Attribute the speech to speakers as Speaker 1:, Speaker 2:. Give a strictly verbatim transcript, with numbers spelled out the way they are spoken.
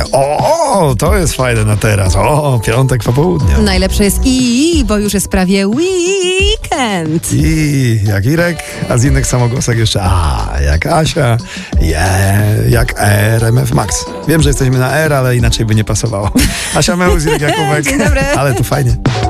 Speaker 1: O, to jest fajne na teraz. O, piątek popołudnia.
Speaker 2: Najlepsze jest i, bo już jest prawie weekend.
Speaker 1: I jak Irek, a z innych samogłosek jeszcze A, jak Asia, je, jak E R M F Max. Wiem, że jesteśmy na R, ale inaczej by nie pasowało. Asia Mełz, Irek Jakubek.
Speaker 2: Dzień dobry.
Speaker 1: Ale tu fajnie.